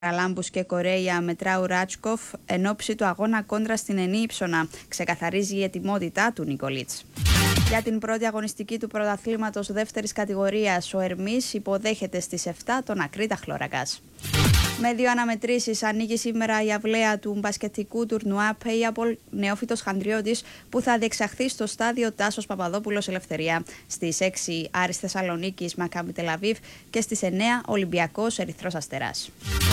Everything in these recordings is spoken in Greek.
Καραλάμπους και Κορέια Μετράου Ράτσκοφ εν ώψη του αγώνα κόντρα στην Ενίψωνα, ξεκαθαρίζει η ετοιμότητά του Νικολίτς. Για την πρώτη αγωνιστική του πρωταθλήματος δεύτερης κατηγορίας, ο Ερμής υποδέχεται στις 7 τον Ακρίτα Χλωρακάς. Με 2 αναμετρήσεις ανοίγει σήμερα η αυλαία του μπασκετικού τουρνουά Payable Νεόφυτος Χαντριώτης, που θα διεξαχθεί στο στάδιο Τάσος Παπαδόπουλος Ελευθερία. Στις 6 Άρης Θεσσαλονίκης Μακάμπι Τελαβίβ και στις 9 Ολυμπιακός Ερυθρός Αστεράς.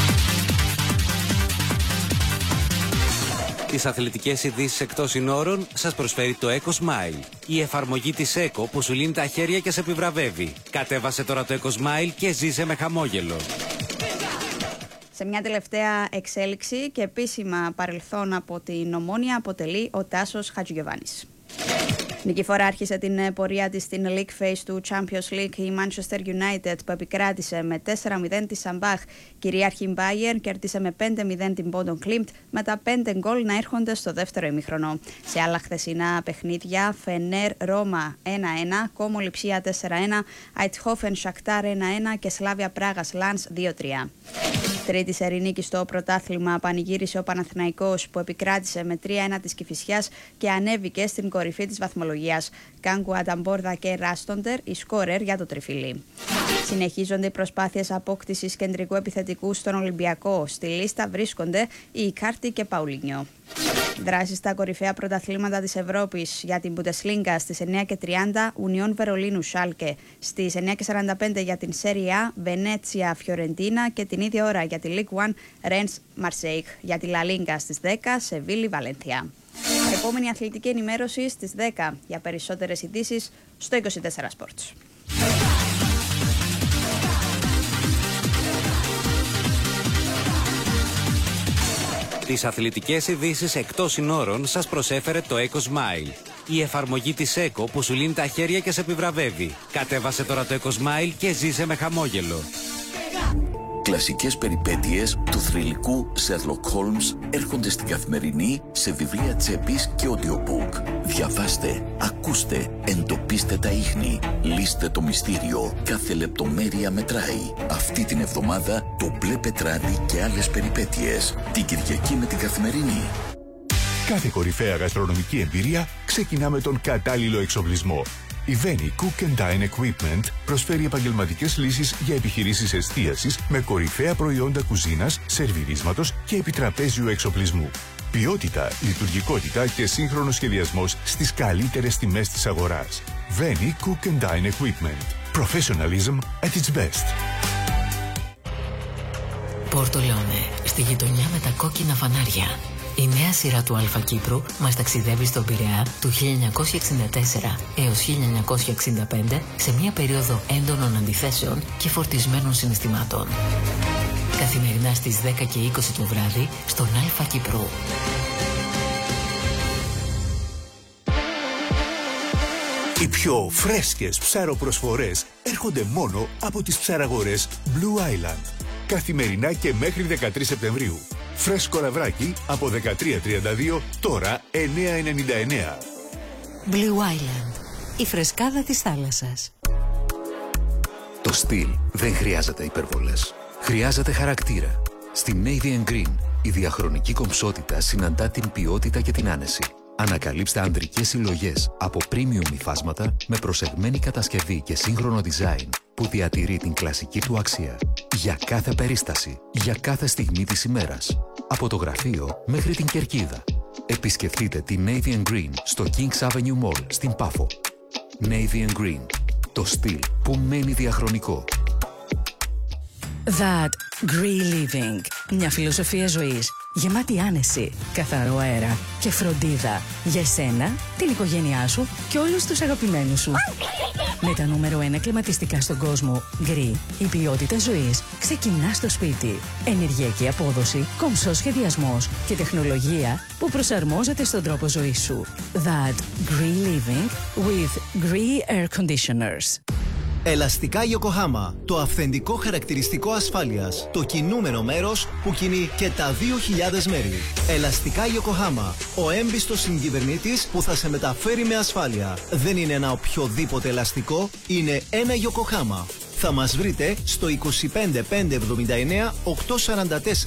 Τις αθλητικές ειδήσεις εκτός συνόρων σας προσφέρει το EcoSmile, η εφαρμογή της ΕΚΟ που σου λύνει τα χέρια και σε επιβραβεύει. Κατέβασε τώρα το EcoSmile και ζήσε με χαμόγελο. Σε μια τελευταία εξέλιξη και επίσημα παρελθόν από την Ομόνοια αποτελεί ο Τάσος Χατζηγιοβάνης. Νικηφόρα άρχισε την πορεία της στην League Phase του Champions League η Manchester United, που επικράτησε με 4-0 τη Σαμπάχ. Κυρίαρχη Bayern κέρδισε με 5-0 την Bodø Glimt, με τα 5 γκολ να έρχονται στο δεύτερο ημίχρονο. Σε άλλα χθεσινά παιχνίδια, Φενέρ Ρώμα 1-1, Κόμο Λιψία 4-1, Αιτχόφεν Σακτάρ 1-1 και Σλάβια Πράγας Λανς 2-3. Τρίτη σερί νίκη στο πρωτάθλημα πανηγύρισε ο Παναθηναϊκός, που επικράτησε με 3-1 της Κηφισιάς και ανέβηκε στην κορυφή της βαθμολογίας. Κάγκου, Ανταμπόρδα και Ράστοντερ οι σκόρερ για το τριφυλί. Συνεχίζονται οι προσπάθειες απόκτησης κεντρικού επιθετικού στον Ολυμπιακό. Στη λίστα βρίσκονται οι Ικάρτη και Παουλίνιο. Δράση στα κορυφαία πρωταθλήματα της Ευρώπης για την Bundesliga στις 9:30 Ουνιόν Βερολίνου Σάλκε, στις 9:45 για την Serie A Βενέτσια Φιωρεντίνα και την ίδια ώρα για τη Ligue 1 Ρενς Μαρσέιγ, για τη La Liga στις 10 Σεβίλη Βαλένθια. Επόμενη αθλητική ενημέρωση στις 10. Για περισσότερες ειδήσεις στο 24 Sports. Τις αθλητικές ειδήσεις εκτός συνόρων σας προσέφερε το EcoSmile, η εφαρμογή της ΕΚΟ που σου λύνει τα χέρια και σε επιβραβεύει. Κατέβασε τώρα το EcoSmile και ζήσε με χαμόγελο. Κλασικές περιπέτειες του θρυλικού Sherlock Holmes έρχονται στην Καθημερινή σε βιβλία τσέπης και audiobook. Διαβάστε, ακούστε, εντοπίστε τα ίχνη, λύστε το μυστήριο. Κάθε λεπτομέρεια μετράει. Αυτή την εβδομάδα το μπλε πετράδι και άλλες περιπέτειες. Την Κυριακή με την Καθημερινή. Κάθε κορυφαία γαστρονομική εμπειρία ξεκινά με τον κατάλληλο εξοπλισμό. Η Veni Cook and Dine Equipment προσφέρει επαγγελματικές λύσεις για επιχειρήσεις εστίασης με κορυφαία προϊόντα κουζίνας, σερβιρίσματος και επιτραπέζιου εξοπλισμού. Ποιότητα, λειτουργικότητα και σύγχρονος σχεδιασμός στις καλύτερες τιμές της αγοράς. Veni Cook and Dine Equipment. Professionalism at its best. Πορτολόνε, στη γειτονιά με τα κόκκινα φανάρια. Η νέα σειρά του Αλφα Κύπρου μας ταξιδεύει στον Πειραιά του 1964 έως 1965 σε μια περίοδο έντονων αντιθέσεων και φορτισμένων συναισθημάτων. Καθημερινά στις 10 και 20 το βράδυ στον Αλφα Κύπρου. Οι πιο φρέσκες ψαροπροσφορές έρχονται μόνο από τις ψαραγορές Blue Island. Καθημερινά και μέχρι 13 Σεπτεμβρίου. Φρέσκο ραβράκι από 13,32, τώρα 9,99. Blue Island, η φρεσκάδα της θάλασσας. Το στυλ δεν χρειάζεται υπερβολές. Χρειάζεται χαρακτήρα. Στη Navy Green η διαχρονική κομψότητα συναντά την ποιότητα και την άνεση. Ανακαλύψτε ανδρικές συλλογές από premium υφάσματα με προσεγμένη κατασκευή και σύγχρονο design που διατηρεί την κλασική του αξία. Για κάθε περίσταση, για κάθε στιγμή της ημέρας. Από το γραφείο μέχρι την κερκίδα. Επισκεφτείτε τη Navy Green στο Kings Avenue Mall στην Πάφο. Navy Green. Το στυλ που μένει διαχρονικό. That Green Living. Μια φιλοσοφία ζωής γεμάτη άνεση, καθαρό αέρα και φροντίδα για εσένα, την οικογένειά σου και όλους τους αγαπημένους σου. Με τα νούμερο 1 κλιματιστικά στον κόσμο, Green, η ποιότητα ζωής ξεκινά στο σπίτι. Ενεργειακή απόδοση, κομψός σχεδιασμός και τεχνολογία που προσαρμόζεται στον τρόπο ζωής σου. That Green Living with Green Air Conditioners. Ελαστικά Yokohama, το αυθεντικό χαρακτηριστικό ασφάλειας. Το κινούμενο μέρος που κινεί και τα 2.000 μέρη. Ελαστικά Yokohama, ο έμπιστος συγκυβερνήτης που θα σε μεταφέρει με ασφάλεια. Δεν είναι ένα οποιοδήποτε ελαστικό, είναι ένα Yokohama. Θα μας βρείτε στο 25 579 844